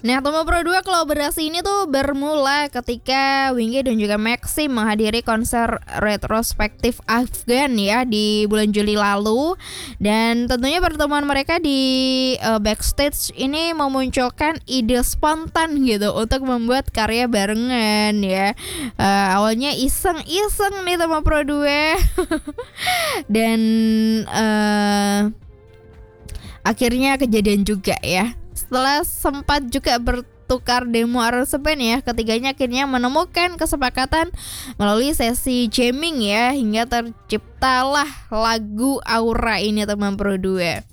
Nah, Tomo Pro 2 kolaborasi ini tuh bermula ketika Wingky dan juga Maxim menghadiri konser retrospektif Afgan ya di bulan Juli lalu. Dan tentunya pertemuan mereka di backstage ini memunculkan ide spontan gitu untuk membuat karya barengan ya. Awalnya iseng-iseng nih Tomo Pro 2 dan akhirnya kejadian juga ya. Setelah sempat juga bertukar demo aransemen ya, ketiganya akhirnya menemukan kesepakatan melalui sesi jamming ya, hingga terciptalah lagu Aura ini teman Pro 2.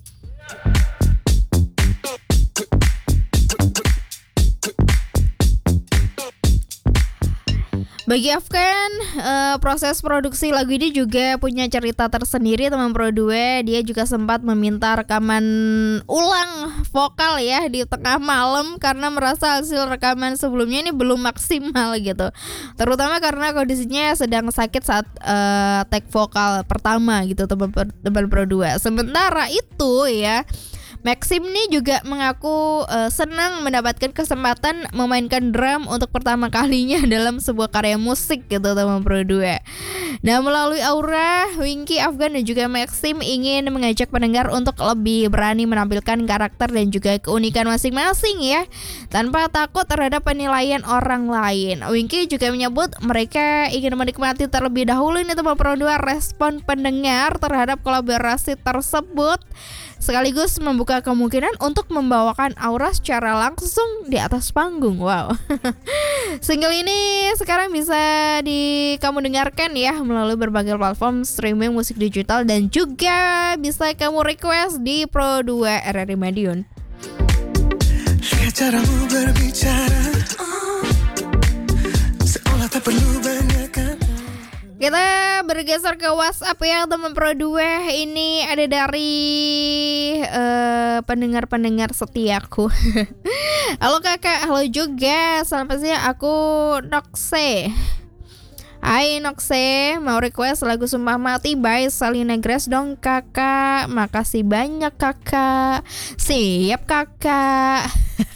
Bagi Afgan, proses produksi lagu ini juga punya cerita tersendiri teman Pro 2. Dia juga sempat meminta rekaman ulang vokal ya di tengah malam karena merasa hasil rekaman sebelumnya ini belum maksimal gitu. Terutama karena kondisinya sedang sakit saat take vokal pertama gitu teman Pro 2. Sementara itu ya, Maxim nih juga mengaku senang mendapatkan kesempatan memainkan drum untuk pertama kalinya dalam sebuah karya musik gitu teman Pro 2. Nah, melalui Aura, Wingky, Afgan dan juga Maxim ingin mengajak pendengar untuk lebih berani menampilkan karakter dan juga keunikan masing-masing ya, tanpa takut terhadap penilaian orang lain. Wingky juga menyebut mereka ingin menikmati terlebih dahulu nih teman Pro 2 respon pendengar terhadap kolaborasi tersebut, sekaligus membuka kemungkinan untuk membawakan Aura secara langsung di atas panggung. Wow. Single ini sekarang bisa kamu dengarkan ya melalui berbagai platform streaming musik digital dan juga bisa kamu request di Pro 2 RRI Madiun. Caramu berbicara, seolah tak perlu banyak kata. Kita bergeser ke WhatsApp ya teman Pro 2. Ini ada dari pendengar-pendengar setiaku. Halo kakak, halo juga. Selamat siang, aku Nokse. Hai Nokse, mau request lagu Sumpah Mati by Selena Grace dong kakak. Makasih banyak kakak. Siap kakak.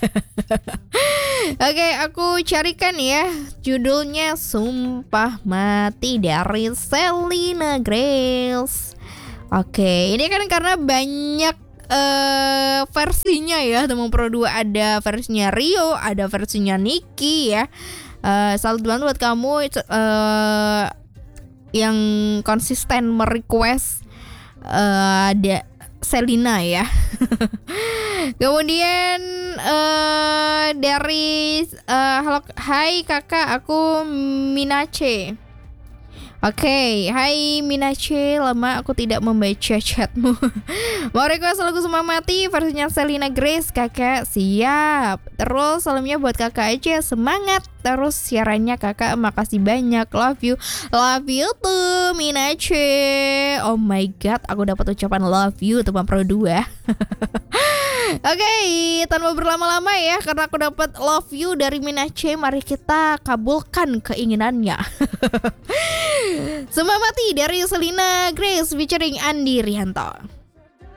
Oke, aku carikan ya. Judulnya Sumpah Mati dari Selena Grace. Oke, ini kan karena banyak versinya ya teman Pro 2. Ada versinya Rio, ada versinya Nicky ya. Salut banget buat kamu yang konsisten merequest ada Selena ya. Kemudian dari halo, hai kakak, aku Minace. Oke, hai Minace, lama aku tidak membaca chatmu. Mau request lagu Sumpah Mati versinya Selena Grace kakak. Siap. Terus salamnya buat kakak aja, semangat terus siarannya kakak, makasih banyak, love you tuh Minace. Oh my god, aku dapat ucapan love you teman Pro 2. Oke, tanpa berlama-lama ya, karena aku dapat love you dari Minace, mari kita kabulkan keinginannya. Sumpah Mati dari Selena Grace featuring Andi Rianto.